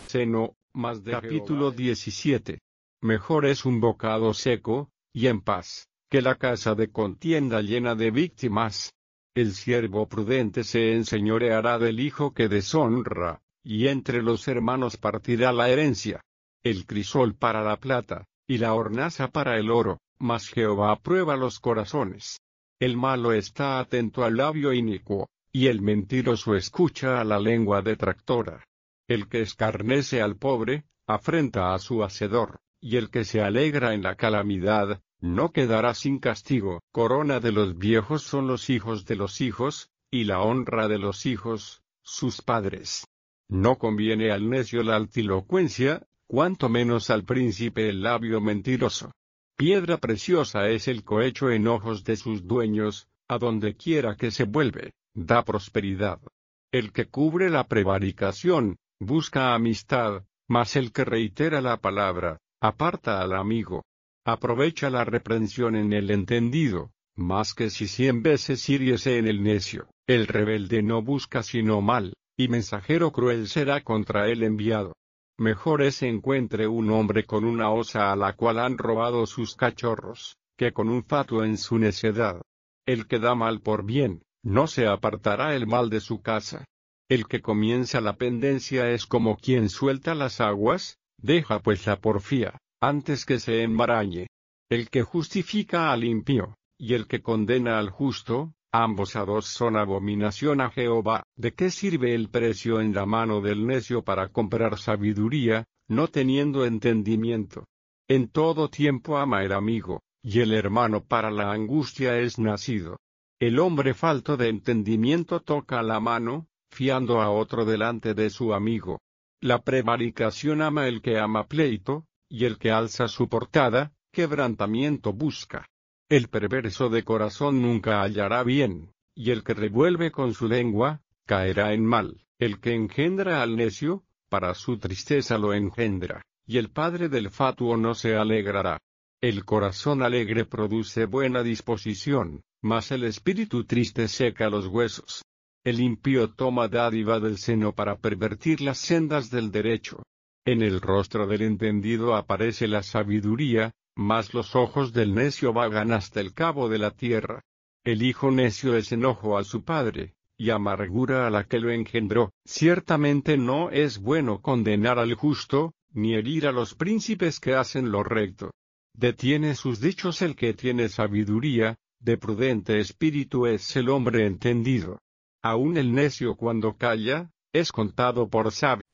seno, mas de Capítulo 17. Mejor es un bocado seco, y en paz, que la casa de contienda llena de víctimas. El siervo prudente se enseñoreará del hijo que deshonra, y entre los hermanos partirá la herencia. El crisol para la plata, y la hornaza para el oro, mas Jehová aprueba los corazones. El malo está atento al labio inicuo, y el mentiroso escucha a la lengua detractora. El que escarnece al pobre, afrenta a su hacedor, y el que se alegra en la calamidad, no quedará sin castigo. Corona de los viejos son los hijos de los hijos, y la honra de los hijos, sus padres. No conviene al necio la altilocuencia, cuanto menos al príncipe el labio mentiroso. Piedra preciosa es el cohecho en ojos de sus dueños, a donde quiera que se vuelve, da prosperidad. El que cubre la prevaricación, busca amistad, mas el que reitera la palabra, aparta al amigo. Aprovecha la reprensión en el entendido, más que si 100 veces hiriese en el necio. El rebelde no busca sino mal, y mensajero cruel será contra él enviado. Mejor es encuentre un hombre con una osa a la cual han robado sus cachorros, que con un fatuo en su necedad. El que da mal por bien, no se apartará el mal de su casa. El que comienza la pendencia es como quien suelta las aguas, deja pues la porfía, antes que se enmarañe. El que justifica al impío, y el que condena al justo, ambos a dos son abominación a Jehová. ¿De qué sirve el precio en la mano del necio para comprar sabiduría, no teniendo entendimiento? En todo tiempo ama el amigo, y el hermano para la angustia es nacido. El hombre falto de entendimiento toca la mano, fiando a otro delante de su amigo. La prevaricación ama el que ama pleito, y el que alza su portada, quebrantamiento busca. El perverso de corazón nunca hallará bien, y el que revuelve con su lengua, caerá en mal. El que engendra al necio, para su tristeza lo engendra, y el padre del fatuo no se alegrará. El corazón alegre produce buena disposición, mas el espíritu triste seca los huesos. El impío toma dádiva del seno para pervertir las sendas del derecho. En el rostro del entendido aparece la sabiduría, mas los ojos del necio vagan hasta el cabo de la tierra. El hijo necio es enojo a su padre, y amargura a la que lo engendró. Ciertamente no es bueno condenar al justo, ni herir a los príncipes que hacen lo recto. Detiene sus dichos el que tiene sabiduría, de prudente espíritu es el hombre entendido. Aun el necio cuando calla, es contado por sabio.